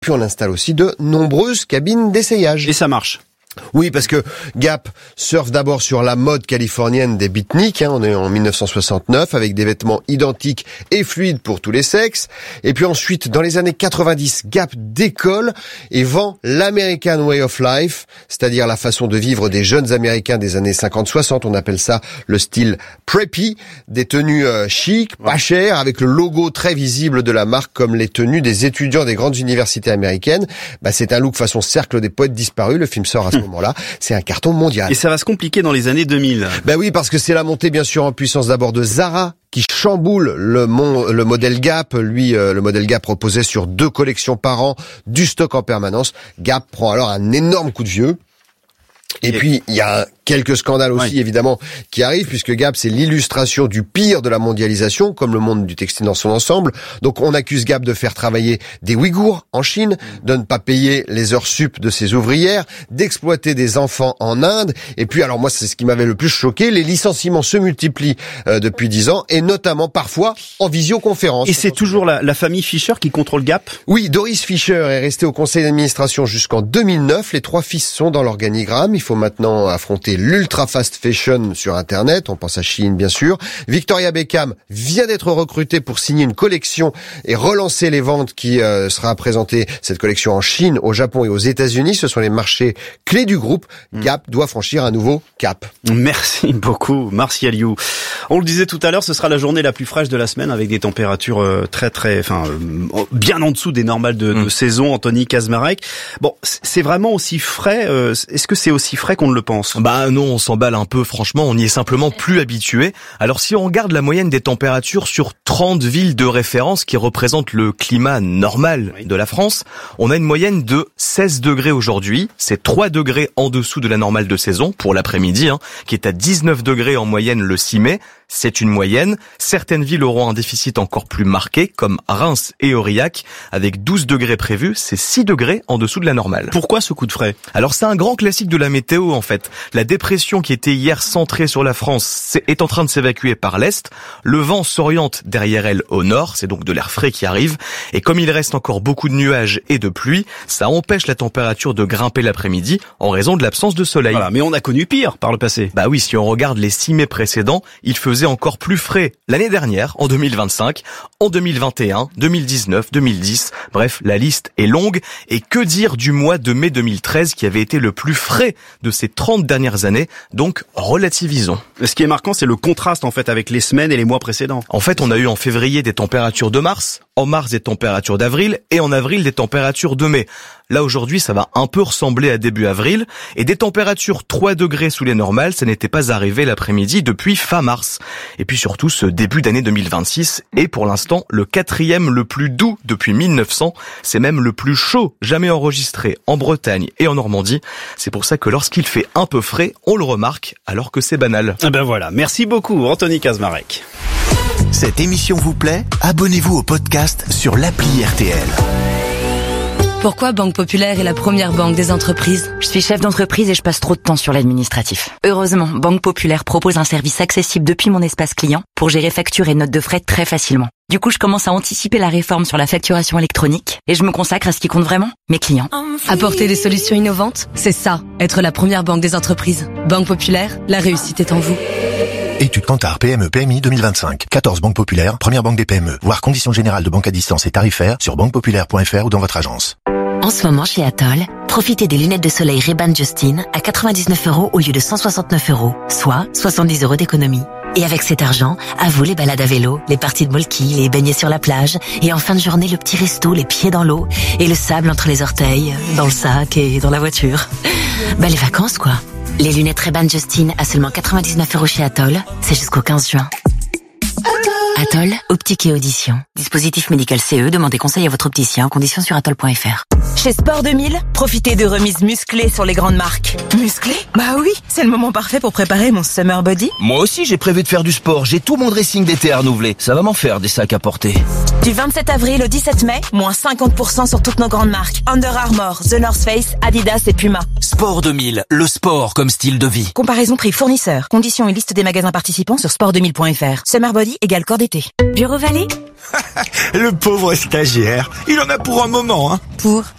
Puis on installe aussi de nombreuses cabines d'essayage. Et ça marche. Oui, parce que Gap surfe d'abord sur la mode californienne des beatniks, on est en 1969, avec des vêtements identiques et fluides pour tous les sexes. Et puis ensuite, dans les années 90, Gap décolle et vend l'American Way of Life, c'est-à-dire la façon de vivre des jeunes Américains des années 50-60. On appelle ça le style preppy, des tenues chic, pas chères, avec le logo très visible de la marque, comme les tenues des étudiants des grandes universités américaines. C'est un look façon cercle des poètes disparus. Le film sort à ce moment-là, c'est un carton mondial. Et ça va se compliquer dans les années 2000. Oui, parce que c'est la montée bien sûr en puissance d'abord de Zara, qui chamboule le modèle Gap. Lui, le modèle Gap reposait sur 2 collections par an, du stock en permanence. Gap prend alors un énorme coup de vieux. Et puis, il y a quelques scandales aussi, évidemment, qui arrivent, puisque Gap, c'est l'illustration du pire de la mondialisation, comme le monde du textile dans son ensemble. Donc, on accuse Gap de faire travailler des Ouïghours en Chine, de ne pas payer les heures sup de ses ouvrières, d'exploiter des enfants en Inde. Et puis, alors moi, c'est ce qui m'avait le plus choqué, les licenciements se multiplient depuis 10 ans, et notamment, parfois, en visioconférence. Et c'est toujours la famille Fisher qui contrôle Gap ? Oui, Doris Fisher est restée au conseil d'administration jusqu'en 2009. Les 3 fils sont dans l'organigramme. Il faut maintenant affronter l'ultra fast fashion sur Internet. On pense à Shein, bien sûr. Victoria Beckham vient d'être recrutée pour signer une collection et relancer les ventes qui sera présentée, cette collection, en Chine, au Japon et aux États-Unis. Ce sont les marchés clés du groupe. Gap doit franchir un nouveau cap. Merci beaucoup, Martial You. On le disait tout à l'heure, ce sera la journée la plus fraîche de la semaine, avec des températures bien en dessous des normales de saison. Anthony Kaczmarek. Bon, c'est vraiment aussi frais. Est-ce que c'est aussi frais qu'on ne le pense? Non, on s'emballe un peu, franchement, on y est simplement plus habitué. Alors si on regarde la moyenne des températures sur 30 villes de référence qui représentent le climat normal de la France, on a une moyenne de 16 degrés aujourd'hui. C'est 3 degrés en dessous de la normale de saison pour l'après-midi, qui est à 19 degrés en moyenne le 6 mai. C'est une moyenne. Certaines villes auront un déficit encore plus marqué, comme Reims et Aurillac, avec 12 degrés prévus. C'est 6 degrés en dessous de la normale. Pourquoi ce coup de frais? Alors c'est un grand classique de la météo en fait. La dépression qui était hier centrée sur la France est en train de s'évacuer par l'est. Le vent s'oriente derrière elle au nord, c'est donc de l'air frais qui arrive. Et comme il reste encore beaucoup de nuages et de pluie, ça empêche la température de grimper l'après-midi en raison de l'absence de soleil. Voilà, mais on a connu pire par le passé. Oui, si on regarde les 6 mai précédents, il faisait encore plus frais l'année dernière, en 2025, en 2021, 2019, 2010. Bref, la liste est longue. Et que dire du mois de mai 2013 qui avait été le plus frais de ces 30 dernières années? Donc, relativisons. Ce qui est marquant, c'est le contraste en fait avec les semaines et les mois précédents. En fait, on a eu en février des températures de mars, en mars des températures d'avril et en avril des températures de mai. Là, aujourd'hui, ça va un peu ressembler à début avril. Et des températures 3 degrés sous les normales, ça n'était pas arrivé l'après-midi depuis fin mars. Et puis surtout, ce début d'année 2026 est pour l'instant le 4e le plus doux depuis 1900. C'est même le plus chaud jamais enregistré en Bretagne et en Normandie. C'est pour ça que lorsqu'il fait un peu frais, on le remarque alors que c'est banal. Voilà, merci beaucoup Anthony Kaczmarek. Cette émission vous plaît? Abonnez-vous au podcast sur l'appli RTL. Pourquoi Banque Populaire est la première banque des entreprises? Je suis chef d'entreprise et je passe trop de temps sur l'administratif. Heureusement, Banque Populaire propose un service accessible depuis mon espace client pour gérer factures et notes de frais très facilement. Du coup, je commence à anticiper la réforme sur la facturation électronique et je me consacre à ce qui compte vraiment, mes clients. Apporter des solutions innovantes, c'est ça, être la première banque des entreprises. Banque Populaire, la réussite est en vous. Étude Kantar PME PMI 2025. 14 banques populaires, première banque des PME. Voir conditions générales de banque à distance et tarifaires sur banquepopulaire.fr ou dans votre agence. En ce moment, chez Atoll, profitez des lunettes de soleil Ray-Ban Justin à 99 € au lieu de 169 €, soit 70 € d'économie. Et avec cet argent, à vous les balades à vélo, les parties de molki, les baignets sur la plage, et en fin de journée, le petit resto, les pieds dans l'eau, et le sable entre les orteils, dans le sac et dans la voiture. Les vacances, quoi. Les lunettes Ray-Ban Justin à seulement 99 € chez Atoll, c'est jusqu'au 15 juin. Atoll, optique et audition. Dispositif médical CE, demandez conseil à votre opticien, conditions sur atoll.fr. Chez Sport 2000, profitez de remises musclées sur les grandes marques. Musclées? Oui, c'est le moment parfait pour préparer mon summer body. Moi aussi, j'ai prévu de faire du sport. J'ai tout mon dressing d'été à renouveler. Ça va m'en faire des sacs à porter. Du 27 avril au 17 mai, moins 50% sur toutes nos grandes marques. Under Armour, The North Face, Adidas et Puma. Sport 2000, le sport comme style de vie. Comparaison prix fournisseur. Conditions et liste des magasins participants sur sport2000.fr. Summer Body égale corps d'été. Bureau Vallée? Le pauvre stagiaire, il en a pour un moment, hein. Pour